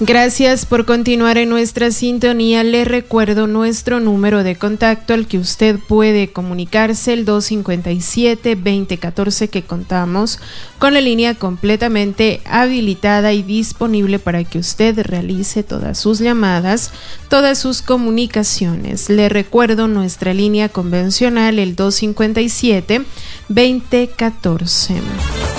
Gracias por continuar en nuestra sintonía. Le recuerdo nuestro número de contacto al que usted puede comunicarse, el 257-2014, que contamos con la línea completamente habilitada y disponible para que usted realice todas sus llamadas, todas sus comunicaciones. Le recuerdo nuestra línea convencional, el 257-2014.